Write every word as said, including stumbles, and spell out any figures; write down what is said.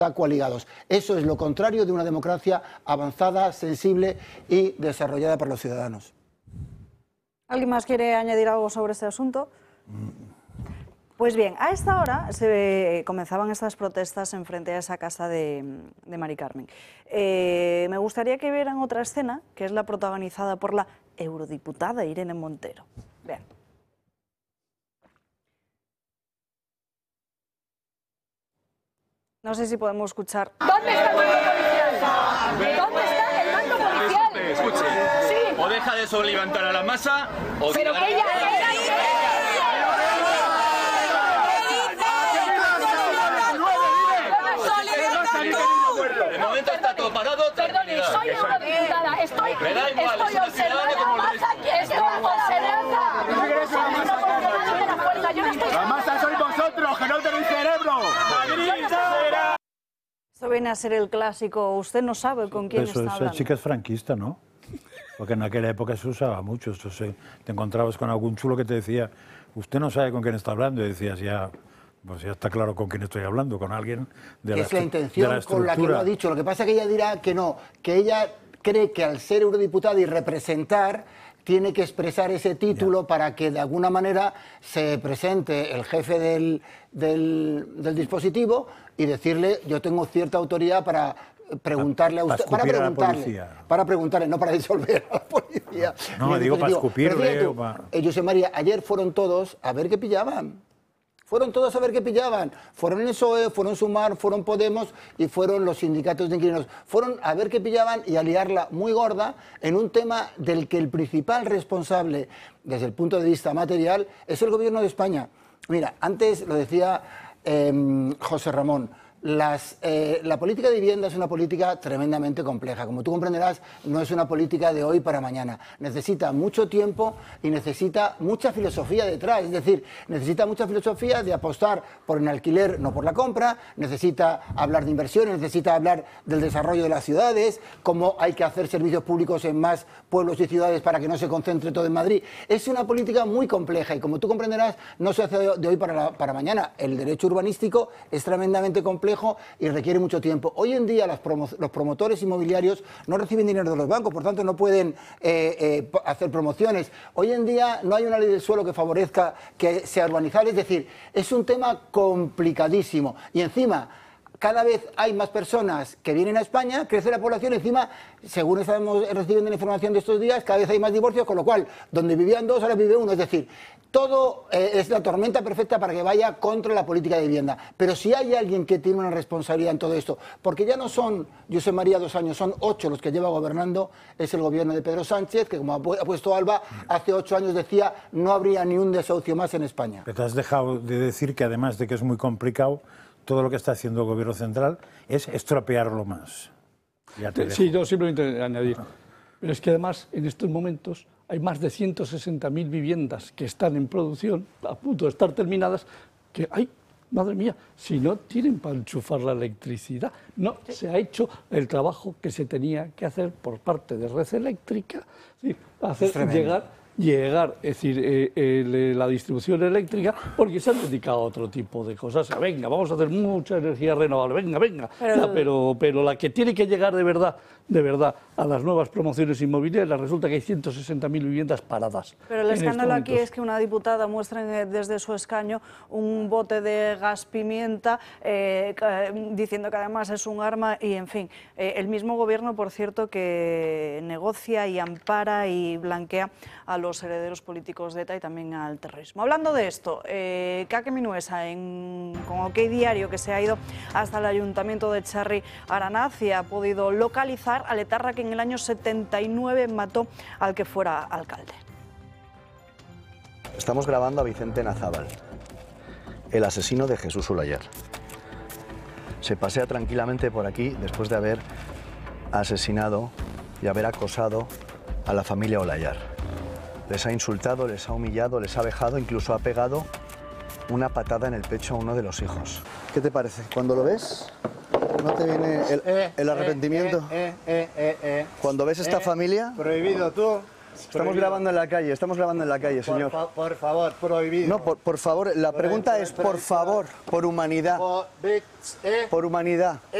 coaligados. Eso es lo contrario de una democracia avanzada, sensible y desarrollada por los ciudadanos. ¿Alguien más quiere añadir algo sobre este asunto? Pues bien, a esta hora se comenzaban estas protestas en frente a esa casa de, de Mari Carmen. Eh, me gustaría que vieran otra escena, que es la protagonizada por la eurodiputada Irene Montero. Vean. No sé si podemos escuchar. ¿Dónde está el mando policial? ¿Dónde está el mando policial? Escuche, sí. O deja de sobrealimentar a la masa, o... Pero que ella... De momento está todo parado. Perdone, soy eurodiputada. Estoy, Me da igual, estoy es una observando. ciudadana como el resto. Estoy observando. La masa sois vosotros, que no tenéis cerebro. Esto viene a ser el clásico, usted no sabe con quién Eso, está hablando. Esa chica es franquista, ¿no? Porque en aquella época se usaba mucho. Esto se, te encontrabas con algún chulo que te decía, usted no sabe con quién está hablando, y decías, ya, pues ya está claro con quién estoy hablando, con alguien de la, es la intención de la con la que lo ha dicho. Lo que pasa es que ella dirá que no, que ella cree que al ser eurodiputada y representar, tiene que expresar ese título ya, para que de alguna manera se presente el jefe del, del, del dispositivo y decirle, yo tengo cierta autoridad para preguntarle a usted, para preguntarle, para preguntarle, no para disolver a la policía. No, me digo para escupirle. O para... Eh, José María, ayer fueron todos a ver qué pillaban. Fueron todos a ver qué pillaban. Fueron el P S O E, fueron Sumar, fueron Podemos y fueron los sindicatos de inquilinos. Fueron a ver qué pillaban y a liarla muy gorda en un tema del que el principal responsable, desde el punto de vista material, es el Gobierno de España. Mira, antes lo decía eh, José Ramón, Las, eh, la política de vivienda es una política tremendamente compleja. Como tú comprenderás, no es una política de hoy para mañana. Necesita mucho tiempo y necesita mucha filosofía detrás. Es decir, necesita mucha filosofía de apostar por el alquiler, no por la compra. Necesita hablar de inversiones, necesita hablar del desarrollo de las ciudades, cómo hay que hacer servicios públicos en más pueblos y ciudades para que no se concentre todo en Madrid. Es una política muy compleja y, como tú comprenderás, no se hace de hoy para, la, para mañana. El derecho urbanístico es tremendamente complejo y requiere mucho tiempo. Hoy en día las promo los promotores inmobiliarios no reciben dinero de los bancos, por tanto no pueden eh, eh, hacer promociones. Hoy en día no hay una ley del suelo que favorezca que sea urbanizable, es decir, es un tema complicadísimo. Y encima, cada vez hay más personas que vienen a España, crece la población, encima, según estamos recibiendo la información de estos días, cada vez hay más divorcios, con lo cual, donde vivían dos, ahora vive uno. Es decir, todo eh, es la tormenta perfecta para que vaya contra la política de vivienda. Pero si hay alguien que tiene una responsabilidad en todo esto, porque ya no son, José María, dos años, son ocho los que lleva gobernando, es el gobierno de Pedro Sánchez, que, como ha puesto Alba, hace ocho años decía, no habría ni un desahucio más en España. Pero te has dejado de decir que, además de que es muy complicado, todo lo que está haciendo el Gobierno central es estropearlo más. Ya te sí, yo simplemente añadir. Pero es que además, en estos momentos, hay más de ciento sesenta mil viviendas que están en producción, a punto de estar terminadas, que, ay, madre mía, si no tienen para enchufar la electricidad. No, se ha hecho el trabajo que se tenía que hacer por parte de Red Eléctrica, ¿sí? Hacer llegar... llegar, es decir, eh, eh, la distribución eléctrica, porque se han dedicado a otro tipo de cosas. Venga, vamos a hacer mucha energía renovable, venga, venga. Pero, no, pero, pero la que tiene que llegar de verdad, de verdad, a las nuevas promociones inmobiliarias, resulta que hay ciento sesenta mil viviendas paradas. Pero el escándalo aquí es que una diputada muestra desde su escaño un bote de gas pimienta, eh, diciendo que además es un arma y, en fin, eh, el mismo gobierno, por cierto, que negocia y ampara y blanquea a los herederos políticos de ETA y también al terrorismo. Hablando de esto, eh, Kake Minuesa, en, con OK Diario, que se ha ido hasta el ayuntamiento de Txarri Aranaz y ha podido localizar al etarra que en el año setenta y nueve mató al que fuera alcalde. Estamos grabando a Vicente Nazábal, el asesino de Jesús Ulayar. Se pasea tranquilamente por aquí después de haber asesinado y haber acosado a la familia Ulayar. Les ha insultado, les ha humillado, les ha vejado, incluso ha pegado una patada en el pecho a uno de los hijos. ¿Qué te parece? Cuando lo ves, ¿no te viene el, eh, el arrepentimiento? Eh, eh, eh, eh, eh, Cuando ves esta eh, familia... Prohibido tú. Estamos grabando en la calle, estamos grabando en la calle, Por, señor. fa- por favor, prohibido. No, por, por favor, la Por pregunta el- es, por el- por favor, por humanidad, Por, eh, por humanidad.